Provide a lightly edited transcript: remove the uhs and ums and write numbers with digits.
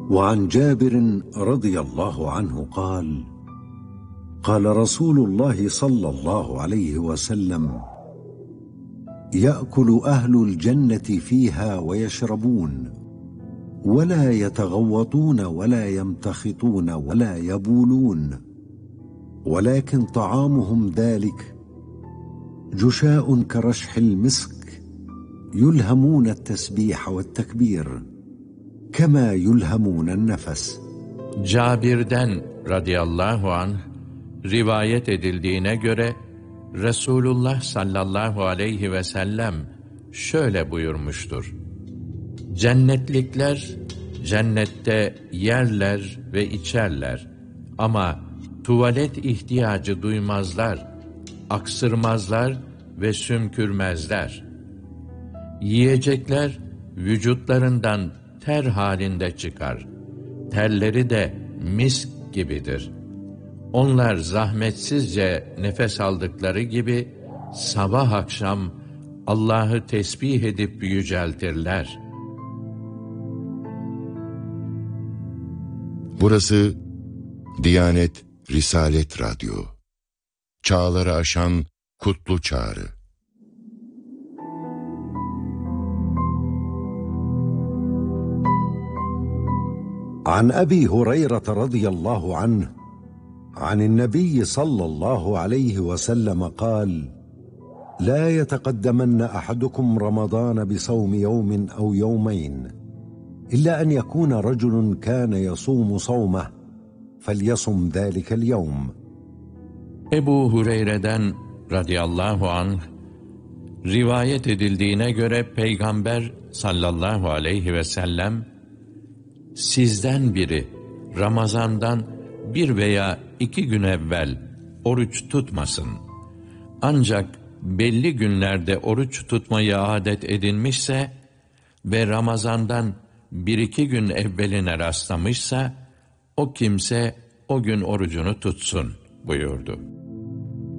وعن جابر رضي الله عنه قال: قال رسول الله صلى الله عليه وسلم: يأكل أهل الجنة فيها ويشربون، ولا يتغوطون ولا يمتخطون ولا يبولون، ولكن طعامهم ذلك: جشاء كرشح المسك، يلهمون التسبيح والتكبير كما يلهمون النفس. Cabir'den radıyallahu anh rivayet edildiğine göre Resulullah sallallahu aleyhi ve sellem şöyle buyurmuştur: Cennetlikler cennette yerler ve içerler ama tuvalet ihtiyacı duymazlar, aksırmazlar ve sümkürmezler. Yiyecekler vücutlarından ter halinde çıkar. Terleri de misk gibidir. Onlar zahmetsizce nefes aldıkları gibi sabah akşam Allah'ı tesbih edip yüceltirler. Burası Diyanet Risalet Radyo. Çağları aşan kutlu çağrı. عن أبي هريرة رضي الله عنه عن النبي صلى الله عليه وسلم قال: لا يتقدمن أحدكم رمضان بصوم يوم أو يومين، إلا أن يكون رجل كان يصوم صومه فليصم ذلك اليوم. Ebu Hureyre'den radıyallahu anh rivayet edildiğine göre Peygamber sallallahu aleyhi ve sellem, sizden biri Ramazan'dan 1 veya 2 gün evvel oruç tutmasın. Ancak belli günlerde oruç tutmayı adet edinmişse ve Ramazan'dan 1-2 gün evveline rastlamışsa, o kimse o gün orucunu tutsun buyurdu.